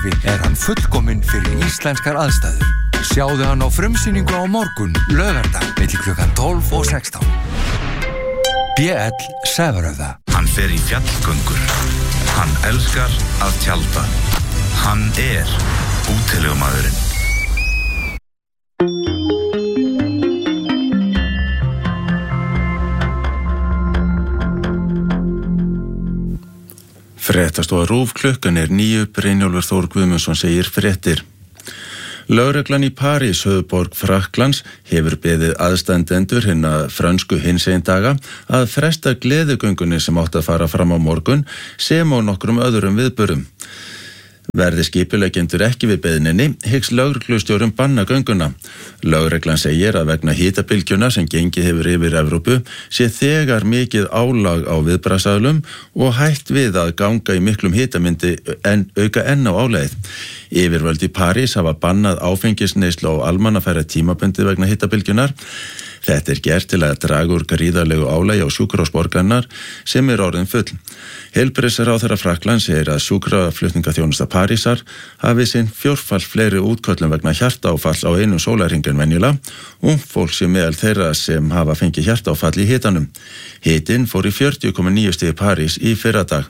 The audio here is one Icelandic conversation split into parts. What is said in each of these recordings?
Hann fullkominn fyrir íslenskar aðstæður. Sjáðu hann á frumsýningu á morgun, laugardag, milli klukkan 12 og 16. BL Sævarhöfða. Hann fer í fjallgöngur. Hann elskar að tjalda. Hann útilegumaðurinn. Fréttastofa RÚV, klukkan 9, Brynjólfur Þór Guðmundsson segir fréttir. Lögreglan í París, höfuðborg Frakklands, hefur beðið aðstandendur hinna frönsku hinsegin daga að fresta gleðigöngunni sem átti að fara fram á morgun sem á nokkrum öðrum viðburðum. Verði skipuleggjendur ekki við beiðninni, hyggst lögreglustjórinn banna gönguna. Lögreglan segir að vegna hitabylgjuna sem gengið hefur yfir Evrópu sé þegar mikið álag á viðbragðsaðilum og hætt við að ganga í miklum hitamyndi en auka enn á álagið. Yfirvöld í París hafa bannað áfengisneyslu á almannafæra tímabundið vegna hitabylgjunar. Þetta gert til að draga úr gríðarlegu álagi á sjúkrahúsborgarinnar sem orðin full. Heilbrigðisráðherra Frakklands segir að sjúkraflutningaþjónusta Parísar hafi sinn 4-fall fleiri útköllum vegna hjartaáfalls á einum sólarhring en venjulega. Ungt fólk sé meðal þeirra sem hafa fengið hjartaáfall í hitanum. Hitinn fór í 40,9 stig í París í fyrradag.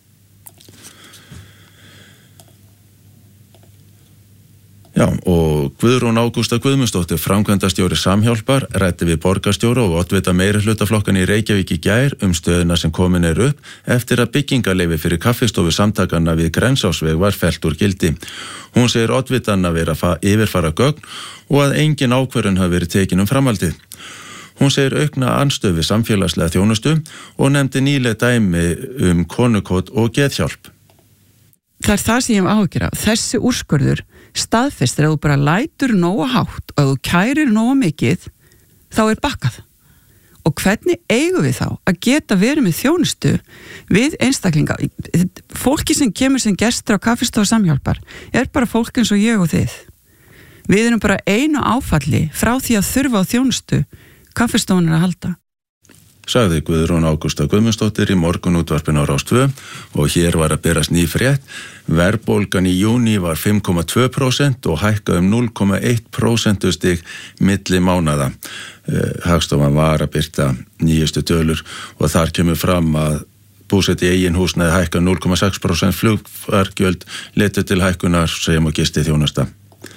Já, og Guðrún Ágústa Guðmundsdóttir, framkvæmdastjóri Samhjálpar, ræddi við borgarstjóra og oddvita meirihlutaflokkan í Reykjavík í gær stöðuna sem komin upp eftir að byggingarleyfi fyrir kaffistofu samtakanna við Grensásveg var fellt úr gildi. Hún segir oddvitan að vera yfirfara gögn og að engin ákvörðun hafi verið tekin framhaldið. Hún segir aukna andstöðu við samfélagslega þjónustu og nefndi nýleg dæmi konukot og geðhjálp. Það það sem ég hef áhyggjur af. Þessi úrskurður staðfestir að þú bara lætur nógu hátt og þú kærir nógu mikið, þá bakkað. Og hvernig eigum við þá að geta verið með þjónustu við einstaklinga? Fólki sem kemur sem gestur á kaffistofu Samhjálpar bara fólk eins og ég og þið. Við erum bara einu áfalli frá því að þurfa á þjónustu kaffistofunnar að halda. Sagði Guðrún Ágústa Guðmundsdóttir í morgunútvarpinu á Rás 2 og hér var að berast ný frétt. Verðbólgan í júní var 5,2% og hækkaði 0,1% stig milli mánaða. Hagstofan var að birta nýjustu tölur og þar kemur fram að búsett í eigin húsnæði hækka 0,6%, flugfargjöld letu til hækkunar sem og gisti þjónusta.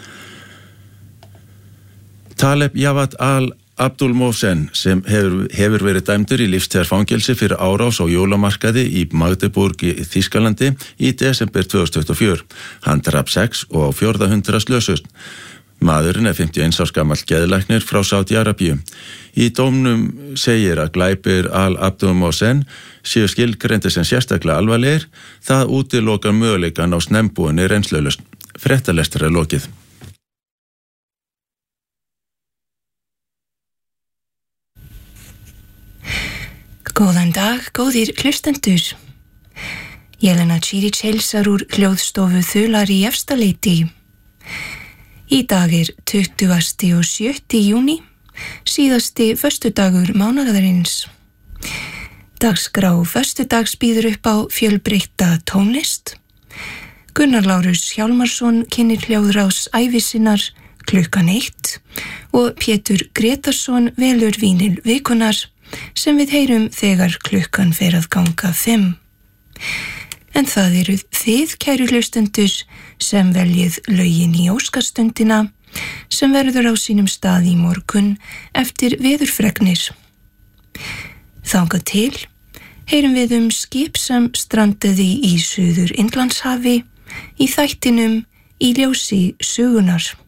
Taleb Javad Abdul Mohsen sem hefur verið dæmdur í lífstíðarfangelsi fyrir árás á jólamarkaði í Magdeburg í Þýskalandi í desember 2024. Hann drap 6 og á 400 slösust. Maðurinn 51 árs gamall geðlæknir frá Sádi-Arabíu. Í dómnum segir að glæpir Abdul Mohsen séu skilgreindir sem sérstaklega alvarlegir. Það útilokar möguleikann á snembúinni reynslaulausn. Fréttalestur lokið. Góðan dag, góðir hlustendur. Jelena Čirić heilsar úr hljóðstofu Þular í Efstaleiti. Í dag 20. og 7. júní, síðasti föstudagur mánaðarins. Dagskrá föstudags býður upp á fjölbreytta tónlist. Gunnar Lárus Hjálmarsson kynnir hljóðrás ævisinnar klukkan 1 og Pétur Gretarsson velur vínil vikunnar sem við heyrum þegar klukkan fer að ganga 5. En það eru þið, kæru hlustendur, sem veljið lögin í óskastundina sem verður á sínum stað í morgun eftir veðurfregnir. Þangað til heyrum við skip sem strandaði í Suður Indlandshafi í þættinum Í ljósi sögunar.